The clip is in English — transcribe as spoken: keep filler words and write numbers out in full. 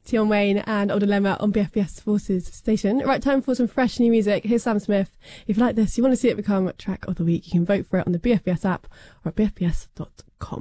Tion Wayne and Old Dilemma on B F B S Forces station. Right, time for some fresh new music. Here's Sam Smith. If you like this, you want to see it become track of the week, you can vote for it on the B F B S app or at b f b s dot com.